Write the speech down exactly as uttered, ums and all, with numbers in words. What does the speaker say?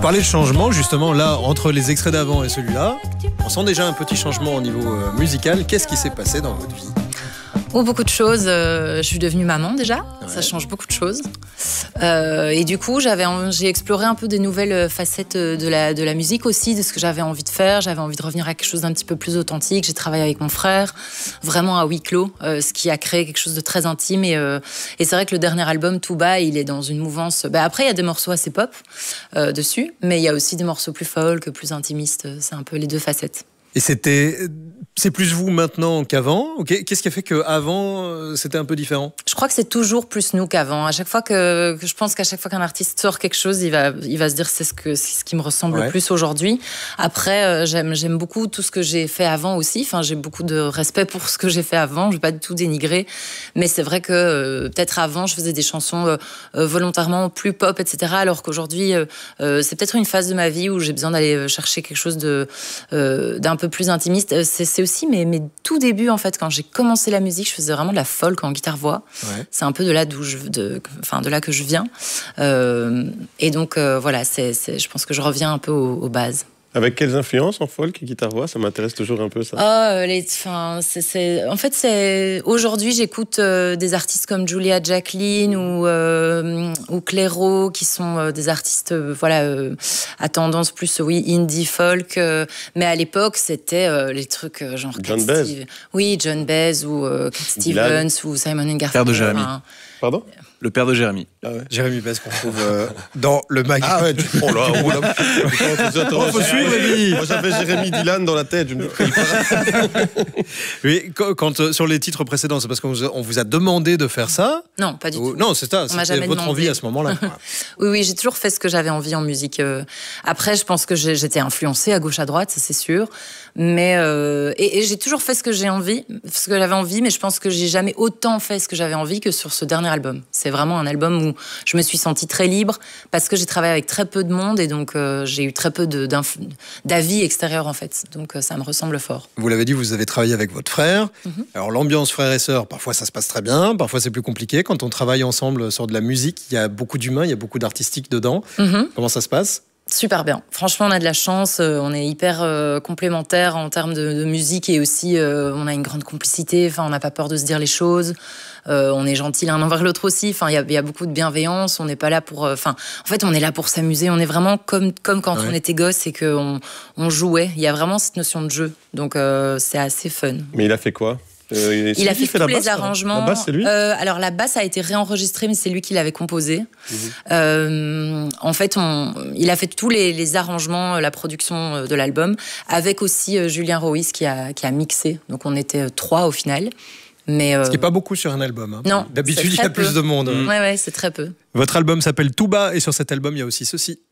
parlais de changement, justement, là, entre les extraits d'avant et celui-là, on sent déjà un petit changement au niveau euh, musical. Qu'est-ce qui s'est passé dans votre vie ? Oh, beaucoup de choses. Euh, je suis devenue maman déjà, ouais. Ça change beaucoup de choses. Euh, et du coup, j'avais, j'ai exploré un peu des nouvelles facettes de la, de la musique aussi, de ce que j'avais envie de faire. J'avais envie de revenir à quelque chose d'un petit peu plus authentique. J'ai travaillé avec mon frère, vraiment à huis clos, euh, ce qui a créé quelque chose de très intime. Et, euh, et c'est vrai que le dernier album, Tout bas, il est dans une mouvance... Bah, après, il y a des morceaux assez pop euh, dessus, mais il y a aussi des morceaux plus folk, plus intimistes. C'est un peu les deux facettes. Et c'était, c'est plus vous maintenant qu'avant. Okay. Qu'est-ce qui a fait qu'avant, c'était un peu différent ? Je crois que c'est toujours plus nous qu'avant. À chaque fois que, que je pense qu'à chaque fois qu'un artiste sort quelque chose, il va, il va se dire c'est ce que, c'est ce qui me ressemble ouais. le plus aujourd'hui. Après, euh, j'aime, j'aime beaucoup tout ce que j'ai fait avant aussi. Enfin, j'ai beaucoup de respect pour ce que j'ai fait avant. Je vais pas du tout dénigrer, mais c'est vrai que euh, peut-être avant, je faisais des chansons euh, euh, volontairement plus pop, et cetera. Alors qu'aujourd'hui, euh, euh, c'est peut-être une phase de ma vie où j'ai besoin d'aller chercher quelque chose de euh, d'un peu plus intimiste. C'est, c'est aussi mes, mes tout débuts, en fait. Quand j'ai commencé la musique, je faisais vraiment de la folk en guitare-voix. Ouais. C'est un peu de là, d'où je, de, enfin, de là que je viens. Euh, et donc, euh, voilà, c'est, c'est, je pense que je reviens un peu aux, aux bases. Avec quelles influences en folk et guitare-voix ? Ça m'intéresse toujours un peu, ça. Oh, les, enfin, c'est, c'est, en fait, c'est, aujourd'hui, j'écoute euh, des artistes comme Julia Jacqueline ou, euh, ou Clairo, qui sont euh, des artistes euh, voilà, euh, à tendance plus, oui, indie folk. Euh, mais à l'époque, c'était euh, les trucs euh, genre... John Baez. Oui, John Baez ou euh, Cat Stevens ou Simon and Garfunkel. Père de Jérémy. Enfin, Pardon ? Le père de Jérémy. Ah ouais. Jérémy Baez qu'on trouve euh, dans le mag. Ah ouais, tu... oh là, oh là. Oh, faut suivre, Rémi. Moi, j'avais Jérémy Dylan dans la tête. Je me dis... Oui, quand, quand euh, sur les titres précédents, c'est parce qu'on vous a, on vous a demandé de faire ça ? Non, pas du Ou, tout. Non, c'est ça. On m'a c'était jamais votre demandé. envie à ce moment-là. Oui, oui, j'ai toujours fait ce que j'avais envie en musique. Euh, Après, je pense que j'ai, j'étais influencée à gauche, à droite, ça c'est sûr. Mais euh, et, et j'ai toujours fait ce que j'ai envie, ce que j'avais envie, mais je pense que j'ai jamais autant fait ce que j'avais envie que sur ce dernier album. C'est vraiment un album où je me suis sentie très libre parce que j'ai travaillé avec très peu de monde et donc euh, j'ai eu très peu de, d'avis extérieurs en fait. Donc euh, ça me ressemble fort. Vous l'avez dit, vous avez travaillé avec votre frère. Mm-hmm. Alors l'ambiance frère et sœur, parfois ça se passe très bien, parfois c'est plus compliqué. Quand on travaille ensemble sur de la musique, il y a beaucoup d'humains, il y a beaucoup d'artistique dedans. Mm-hmm. Comment ça se passe ? Super bien. Franchement, on a de la chance. On est hyper euh, complémentaires en termes de, de musique et aussi euh, on a une grande complicité. Enfin, on n'a pas peur de se dire les choses. Euh, on est gentil l'un envers l'autre aussi. Enfin, il y, y a beaucoup de bienveillance. On n'est pas là pour. Enfin, euh, en fait, on est là pour s'amuser. On est vraiment comme comme quand ouais. on était gosse et qu'on on jouait. Il y a vraiment cette notion de jeu. Donc, euh, c'est assez fun. Mais il a fait quoi ? Euh, il a fait, fait tous les basse, arrangements. La basse, c'est lui euh, Alors, la basse a été réenregistrée, mais c'est lui qui l'avait composée. Mmh. Euh, en fait, on, il a fait tous les, les arrangements, la production de l'album, avec aussi euh, Julien Roïs qui a, qui a mixé. Donc, on était trois au final. Mais euh... Ce qui n'est pas beaucoup sur un album. Hein. Non. D'habitude, il y a peu. plus de monde. Mmh. Ouais, ouais, c'est très peu. Votre album s'appelle Tout bas, et sur cet album, il y a aussi ceci.